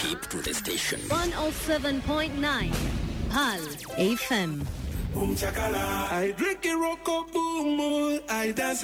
Zip to the station. 107.9 PAL FM. Boom chakala, I drink a rocko boom, I dance.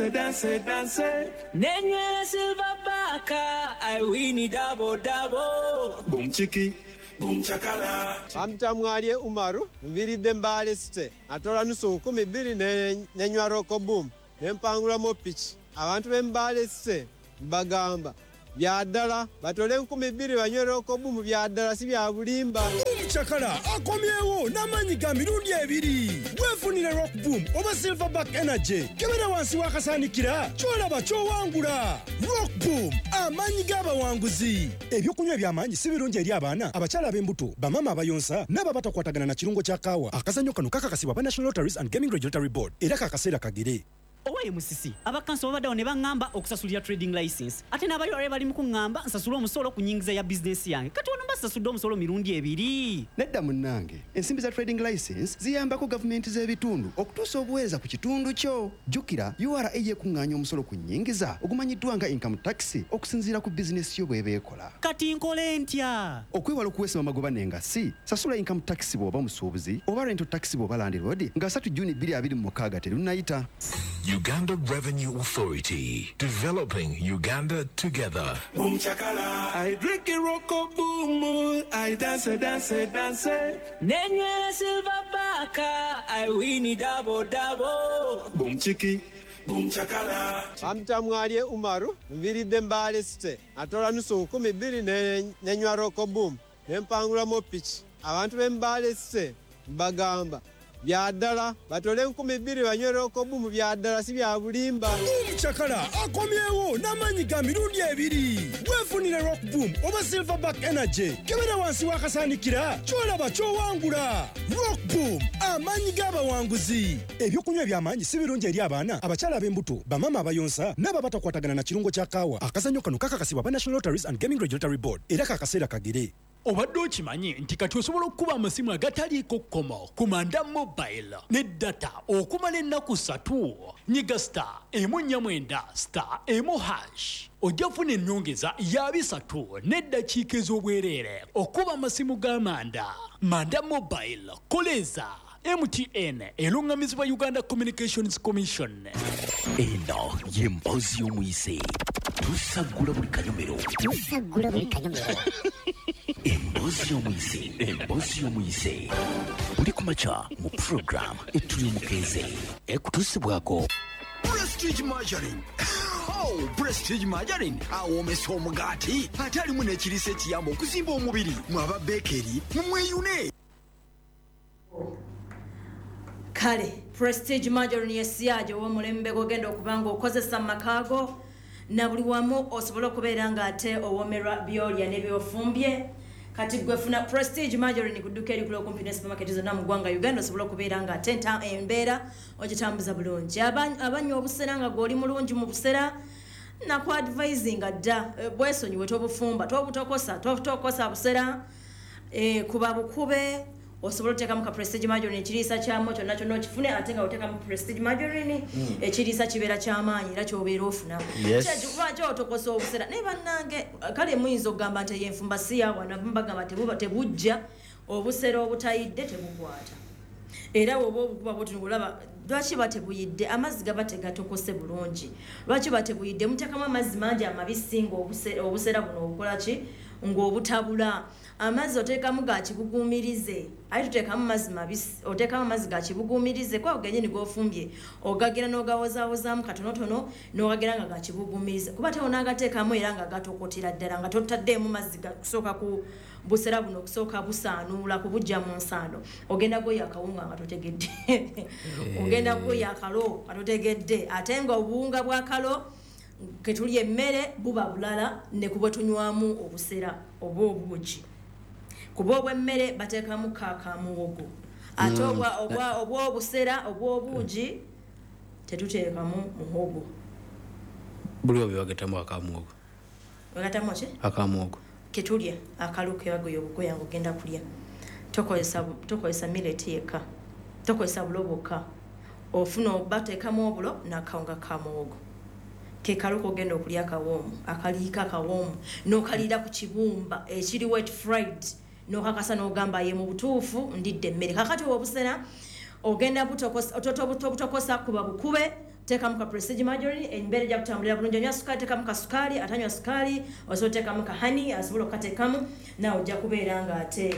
Nenye silver baka, I win it double. Boom chiki, boom chakala. Amtamwaliye Umaru, mviridde mbale site. Atola nusu 12 nenywa rocko boom. Nempangula mo pitch. Abantu bembale site bagamba. Byadala batole 12 banywe rocko boom byadala si bya bulimba. Chakala akomyewo namanyi ga mirundi ebiri wefunire rock boom oba silverback energy kebera wansi wakasanikira kyolaba kyowangula rock boom amanyi g'abawanguzi ebyokunywa ebyamanyi si birungi eri abaana abakyala ab'embuto bamama abayonsa n'ababatakwatagana na kirungo kya kaawa akazannyo kano kakakasibwa ba National Lotteries and Gaming Regulatory Board era kakaseera kagere. Owe musisi abakanso babadde ne bangamba okusasulira trading license ate n'abayole bali mu kungamba nsasula omusolo ku nyingiza ya business yange kati ono mbasasudde omusolo mirundi ebiri. Nedda munnange ensimbi za trading license ziyambako gavumenti z'ebitundu okutuusa obuweereza ku kitundu kyo. Jjukira URA yeekuŋŋaanya omusolo ku nyingiza ogumanyiddwa nga income tax okusinziira ku bizinesi yo bw'eba ekola. Kati nkole ntya? Okwewala okuweesa amagoba n'engassi sasula income tax bw'oba musuubuzi oba rental tax bw'oba landlord nga 3 Juni 2026 terunnayita. Uganda Revenue Authority, developing Uganda together. Boom chakala, I drink a rocko boom, I dance. Nenye silver baka, I win it double. Boom chiki, boom chakala. Amtamwaliye Umaru, mviridde mbale site. Atola nusu 12 nenywa rocko boom. Nempangula mo pitch. Abantu bembale site bagamba. Byadala batole 12 banywe rocko boom byadala si bya bulimba. Chakala akomyewo namanyi ga mirundi ebiri wefunire rock boom oba silverback energy kebera wansi wakasanikira kyolaba kyowangula rock boom amanyi g'abawanguzi ebyokunywa ebyamanyi si birungi eri abaana abakyala ab'embuto bamama abayonsa n'ababatakwatagana na kirungo kya kaawa akazannyo kano kakakasibwa ba National Lotteries and Gaming Regulatory Board era kakaseera kagere. Obadde okimanyi nti kati osobola okuba amasimu agataliiko kkomo ku Manda Mobile ne data okumala ennaku 3 nyiga *149*1#. Ojja kufuna ennyongeza ya 3 n'eddakiika ez'obwereere okuba amasimu ga Manda Mobile koleza MTN elungamizibwa Uganda Communications Commission. Eno y'emboozi y'omuyise tusagula buli kanyomero. Emboozi y'omuyise buli kumakya mu program etuli omukeeze ekutuusibwako Prestige Margarine. Oh, Prestige Margarine awomesa omugaati ate alimu n'ekiriisa ekiyamba okuzimba omubiri mwaba bakery mumweyune. Kale Prestige Margarine yesiyaje ow'omulembe gogenda okubanga okozesa makaago na buli wamu osobola okubeera nga ate owomerwa byolya n'ebyofumbye. Kati gwefuna Prestige Margarine kudduka erikula okumpi ne supermarket zonna mu ggwanga Uganda osobola okubeera nga ate embeera ogitambuza bulungi. Abanywa obusera nga gw'oli mulungi mu busera naku advising dda bwesonyiwe tobufumba tobutokosa busera kuba bukube osobola oteekamu ka Prestige Margarine ekiriisa kyamu kyonna kyonna okifune ate nga oteekamu Prestige Margarine ekiriisa kibeera ky'amaanyi era ky'obeera ofuna kyekuba otokosa obusera naye bannange kale muyinza okugamba nti yenfumba siyawana bagamba tebujja obusera obutayidde tebukwata era woba obukuba bwotulaba lwaki batebuyidde amazzi gaba tegatokose bulungi lwaki batebuyidde muteekamu amazzi mangi amabisi nga obusera buno obukola ki ng'obutabula amazzi oteekamu ga kibugumirize aye tuteekamu amazzi mabisi oteekamu amazzi ga kibugumirize kwa ogenyini g'ofumbye ogagira n'ogawozawozaamu katonotono n'ogagira nga ga kibugumirize kuba te onaagateekamu era nga gatokotera ddala nga totaddeemu mazzi kusooka ku busera buno okusooka busaanuula kubujja mu nsando ogenda gwoyo akawunga nga totegedde ogenda gwoyo akalo nga totegedde ate nga obuwunga bwa kalo ketuli emmere buba bulala ne kuba tunywamu obusera oba obuugi kuba obw'emmere bateekamu kaakamuwogo ate obwa obusera obw'obuugi tetuteekamu muhogo buli obi bagatamu akamuwogo bagatamu ki akamuwogo ketulya akaluke bagoyo obugoya ngo genda kulya tokozesa millet yekka tokozesa bulo bwokka ofuna bateekamu obulo n'akawunga ka muwogo ke kaluko genda okulya kawoomu akaliika kawoomu n'okalira ku kibumba ekiri wet fried n'okakasa n'ogamba ye mu butuufu ndidde emmere kakati obusena ogenda butokosa kuba bukube tekamu ka Prestige Margarine embere ja kutambulira bulungi nya sukali tekamu ka sukali atanywa sukali oso tekamu ka honey asobola okatekamu na ojja kubeera nga ate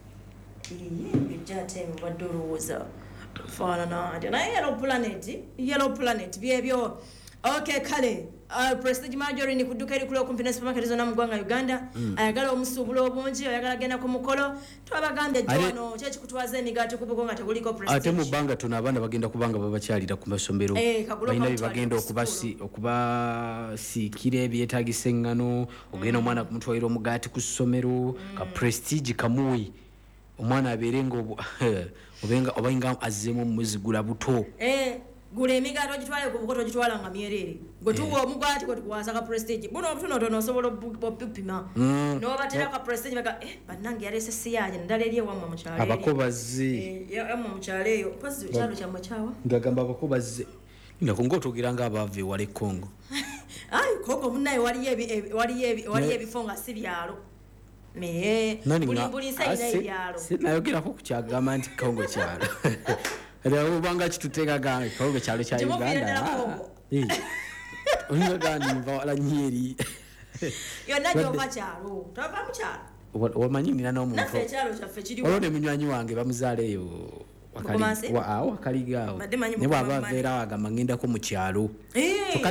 ejjate mu badolooza faana na yellow planet byebyo okay kale Prestige Margarine kudduka eri kule okumpi ne supermarket zonna mu ggwanga Uganda ayagala omusuubulo obungi ayagala genda ku mukolo twabagambye jono kyeki kutwaza emigaati kubuko nga tebuliko Prestige ate mu bbanga tuna abaana bagenda kubanga babakyalira ku masomero balina bagenda okubasiikira ebyetaagisa eŋŋano ogenda omwana kumutwalira omugaati ku ssomero ka Prestige kamuwi omwana abeere nga obenga azzeemu omuzigula buto gula emigaati ogitwale ku bukoto ogitwala nga myerere gwe tuwa omugaati gwe tukwasa ka Prestige buno obutonotono osobola obupima n'obatera ka Prestige baga bannange yaleese siyaje naddala eri ewammwe mu kyalo abakobazi yammwe mu kyalo eyo mpozzi kyalo kyammwe kyawa ngagamba abakobazi ngako ng'otugira ng'abaava ewala e Congo ayi Congo munnaye waliyo ebifo nga si byalo buli nsi erina ebyalo nayogerako ku kyagamba nti Congo kyalo ubanga kituteekaga Congo kyalo kya Uganda oyinza nva wala Nyeri yonna gyova kyalo tova mu kyalo wamanyi nina n'omuntu naffe ekyalo kyaffe kiriwo olwo ne munywanyi wange bamuzaala eyo wakaligaawo ne bw'aba aveera agamba ngendako mu kyalo kyokka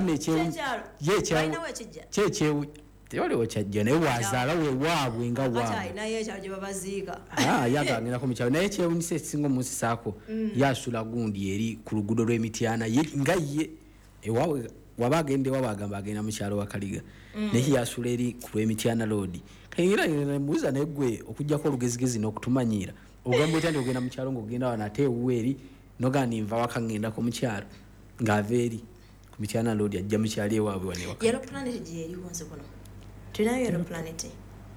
kyekyewu tewaliwo kyajja naye wazaala wewaabwe nga waabweyagangirako mukyalo naye kyewunyisa ekisinga omunsisaako yasula gundi eri ku luguudo lw'emityana nga ye ewaawe waba agenda ewaabwe agamba agenda mu kyalo wakaliga naye yasula eri ku lw'emityana road kayingira nemubuuza naye gwe okugjako olugezigezi n'okutumanyiira ogamba otya nti ogenda mu kyalo ng'ogenda wano ate ewuwa eri nogandi nva waka ngendako mu kyalo ng'ava eri ku mityana road ajja mu kyalo ewaabwe wanewaka tunayo yellow planet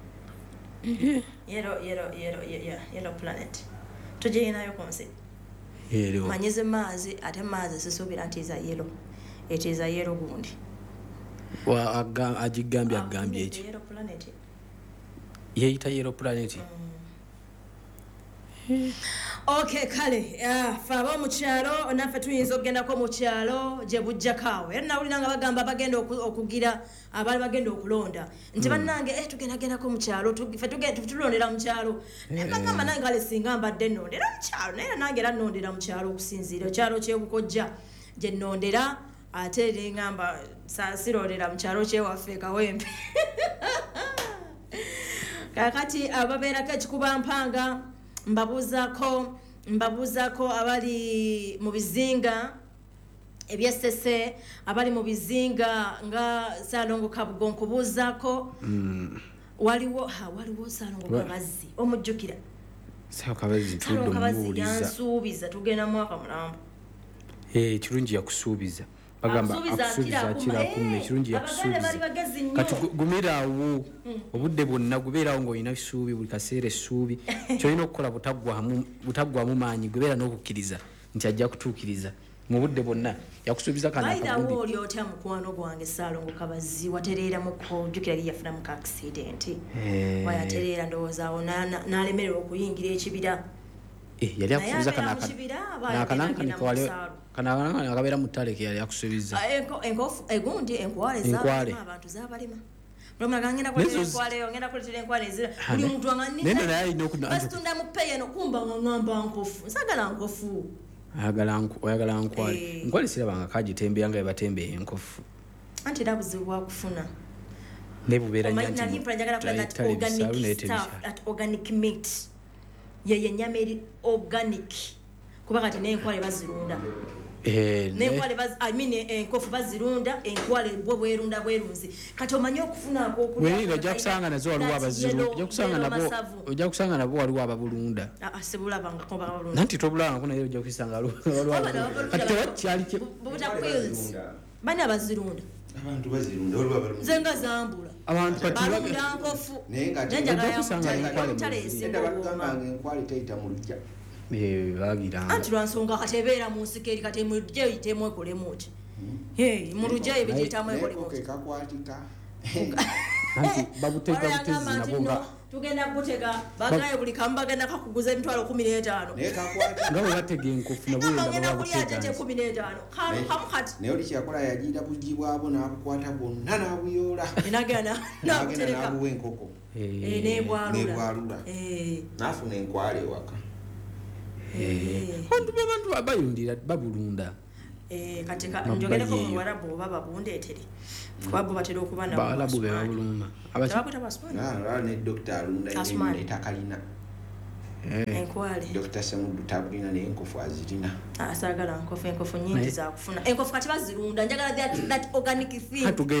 yellow planet tujinayo konse manyize maazi ate maazi sisuubira nti etiza yellow gundi agigambye agambye eki yeyita yellow planet okay kale fe ab'omukyalo naffe tuyinza okugendako mu kyalo gye bujjakaawo era nawulira nga bagamba bagenda okugira abaali bagenda okulonda nti bannange tugendagendako mu kyalo fe tulondera mu kyalo bagamba nange kale singa mbadde nnondera mu kyalo naye nange era nnondera mu kyalo okusinziira ekyalo kyebukojja gye nnondera ate eri ngamba sirondera mu kyalo kyewaffe kawempe kakati ababeerako ekikuba mpanga mbabuuzako abali mu bizinga ebyesese abali mu bizinga nga Salongo Kabugo nkubuuzako waliwo Salongo Kabazi omujjukira Salongo Kabazi yansuubiza tugenda mwaka mulamba kirungi yakusuubiza bagamba akusuubiza kirakumme ekirungi yakusuubiza kati gumiraawo obudde bwonna gubeerawo ng'olina essuubi buli kaseera essuubi kyolina okukola butaggwamu maanyi gubeera n'okukkiriza nti ajja kutuukiriza mu budde bwonna yakusuubiza kanaawo oli otya mukwano gwange Salongo Kabazi watereera mukujjukira li yafuna mu accident wayatereera ndowoozawo n'alemererwa okuyingira ekibira yali akusuubiza kanaakanani akabeera mu ttale ke yali akusuubiza egundi enkwale abantu zabalima buli muntu angasitunda mu peya nokumba ngamba nkofu nsagala nkofu oyagala nkwale nkwale sirabanga kagitembera nga webatembeye enkofu anti era buzibu bwakufuna nebubeera organic meat yeye nyama eri organic kuba kati n'enkwale bazirunda n'enkwale enkofu bazirunda enkwale bwo bwerunda bwerunzi kati omanyi okufunaako ojja kusanga nazo waliwo ojja kusanga nabo waliwo ababulunda nanti tobulabangako naye ojja kwisanga kati tewakyali bani abazirunda abantu bazirunda waliwo abalunda zenga zambula abantu balunda nkofu ojja kusanga enkwale teyita mu lujja bagira anti lwansonga kati ebeera mu nsiko eri kati mujje oyitemu ekolemu ki mu lujayi bigiyitamu enkoko kakwatika babutega nabo nga tugenda kutega bagaye buli kamu bagenda kakuguza emitwalo 15 nga bwe batega enkofu nabo bagenda kulya tete 15 kamu kati naye oli kyakola yagira bugibwabo n'abukwata bwonna n'abuyoola enagana n'abutereka n'abuwa enkoko nebwalula n'afuna enkwale ewaka abantu bayundira babulunda kati njogereko mu Warabu oba babundeetere kuba bo batera okuba n'abalabu be babuluma ne Dr. Alunda etakalina enkwale Dr. Semudu tabulina naye enkofu azirina asagala enkofu nyingi za kufuna enkofu kati bazirunda njagala that organic thing